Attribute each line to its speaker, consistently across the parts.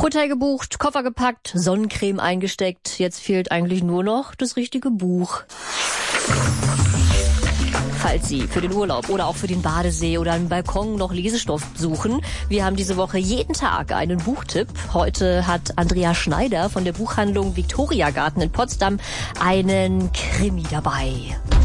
Speaker 1: Hotel gebucht, Koffer gepackt, Sonnencreme eingesteckt. Jetzt fehlt eigentlich nur noch das richtige Buch. Falls Sie für den Urlaub oder auch für den Badesee oder einen Balkon noch Lesestoff suchen, wir haben diese Woche jeden Tag einen Buchtipp. Heute hat Andrea Schneider von der Buchhandlung Viktoriagarten in Potsdam einen Krimi dabei.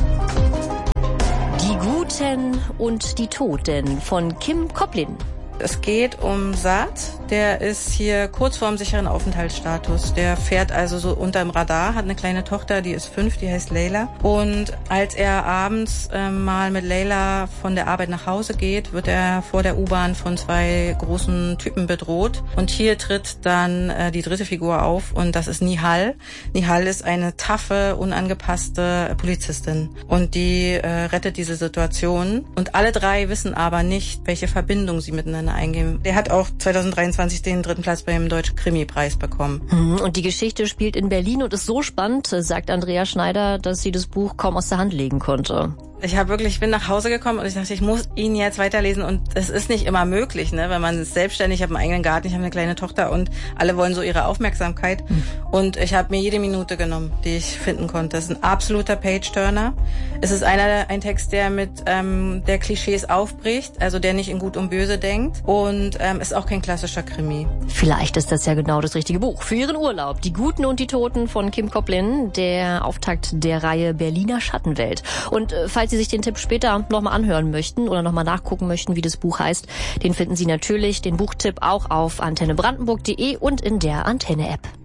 Speaker 1: Die Guten und die Toten von Kim Koplin.
Speaker 2: Es geht um Saad, der ist hier kurz vorm sicheren Aufenthaltsstatus. Der fährt also so unterm Radar, hat eine kleine Tochter, die ist 5, die heißt Leila. Und als er abends mal mit Leila von der Arbeit nach Hause geht, wird er vor der U-Bahn von 2 großen Typen bedroht. Und hier tritt dann die dritte Figur auf und das ist Nihal. Nihal ist eine taffe, unangepasste Polizistin und die rettet diese Situation. Und alle 3 wissen aber nicht, welche Verbindung sie miteinander eingehen. Der hat auch 2023 den 3. Platz beim Deutschen Krimi-Preis bekommen.
Speaker 1: Und die Geschichte spielt in Berlin und ist so spannend, sagt Andrea Schneider, dass sie das Buch kaum aus der Hand legen konnte.
Speaker 2: Ich bin nach Hause gekommen und ich dachte, ich muss ihn jetzt weiterlesen und es ist nicht immer möglich, ne, wenn man ist selbstständig, ich habe einen eigenen Garten, ich habe eine kleine Tochter und alle wollen so ihre Aufmerksamkeit und ich habe mir jede Minute genommen, die ich finden konnte. Es ist ein absoluter Page-Turner. Es ist ein Text, der mit der Klischees aufbricht, also der nicht in Gut und Böse denkt und ist auch kein klassischer Krimi.
Speaker 1: Vielleicht ist das ja genau das richtige Buch für Ihren Urlaub. Die Guten und die Toten von Kim Koplin, der Auftakt der Reihe Berliner Schattenwelt. Und falls Sie sich den Tipp später nochmal anhören möchten oder nochmal nachgucken möchten, wie das Buch heißt, den finden Sie natürlich, den Buchtipp, auch auf antennebrandenburg.de und in der Antenne-App.